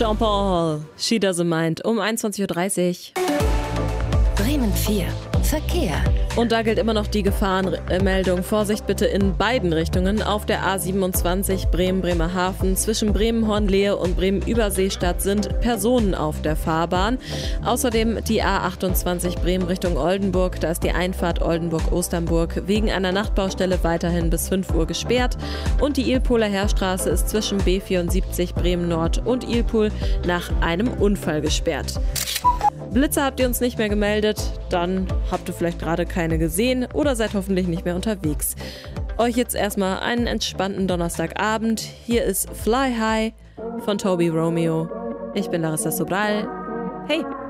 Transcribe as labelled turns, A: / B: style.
A: Jean-Paul, She Doesn't Mind, um 21.30 Uhr.
B: Bremen 4. Verkehr.
A: Und da gilt immer noch die Gefahrenmeldung. Vorsicht bitte in beiden Richtungen. Auf der A27 Bremen-Bremerhaven zwischen Bremen-Hornlehe und Bremen-Überseestadt sind Personen auf der Fahrbahn. Außerdem die A28 Bremen Richtung Oldenburg. Da ist die Einfahrt Oldenburg-Osternburg wegen einer Nachtbaustelle weiterhin bis 5 Uhr gesperrt. Und die Ilpoler Heerstraße ist zwischen B74 Bremen-Nord und Ilpol nach einem Unfall gesperrt. Blitze habt ihr uns nicht mehr gemeldet, dann habt ihr vielleicht gerade keine gesehen oder seid hoffentlich nicht mehr unterwegs. Euch jetzt erstmal einen entspannten Donnerstagabend. Hier ist Fly High von Toby Romeo. Ich bin Larissa Sobral. Hey!